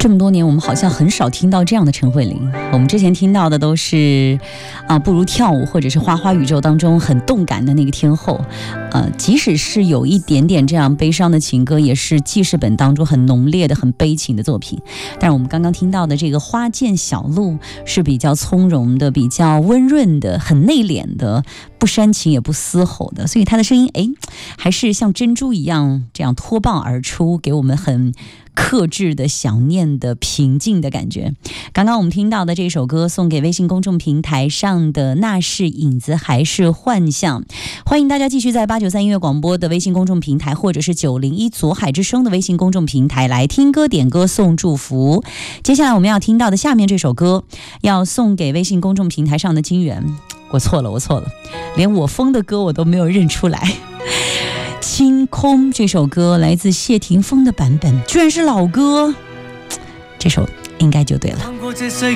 这么多年我们好像很少听到这样的陈慧琳，我们之前听到的都是不如跳舞或者是花花宇宙当中很动感的那个天后，即使是有一点点这样悲伤的情歌，也是记事本当中很浓烈的很悲情的作品。但是我们刚刚听到的这个花见小路是比较从容的，比较温润的，很内敛的，不煽情也不嘶吼的，所以她的声音还是像珍珠一样这样脱迸而出，给我们很克制的想念的平静的感觉。刚刚我们听到的这首歌送给微信公众平台上的那是影子还是幻象，欢迎大家继续在893音乐广播的微信公众平台，或者是901左海之声的微信公众平台来听歌点歌送祝福。接下来我们要听到的下面这首歌要送给微信公众平台上的金源，我错了，连我封的歌我都没有认出来。清空这首歌来自谢霆锋的版本，居然是老歌，这首应该就对了。